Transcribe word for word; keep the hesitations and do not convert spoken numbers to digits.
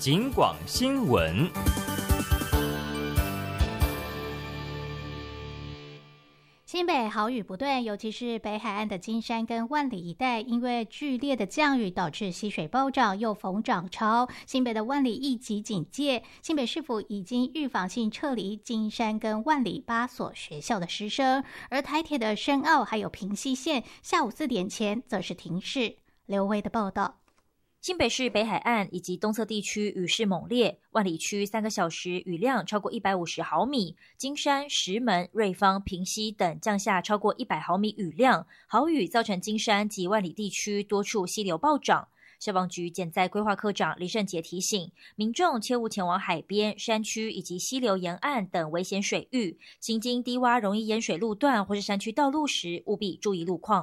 警广新闻。 新北好雨不断，尤其是北海岸的金山跟万里一带，因为剧烈的降雨导致溪水暴涨，又逢涨潮。新北的万里一级警戒，新北市府已经预防性撤离金山跟万里八所学校的师生，而台铁的深澳还有平溪线，下午四点前则是停驶。刘威的报道。 新北市北海岸以及东侧地区雨势猛烈，万里区三个小时雨量超过一百五十毫米，金山、石门、瑞芳、平溪等降下超过一百毫米雨量，豪雨造成金山及万里地区多处溪流暴涨。消防局减灾规划科长李胜杰提醒民众切勿前往海边、山区以及溪流沿岸等危险水域，行经低洼容易淹水路段或是山区道路时，务必注意路况。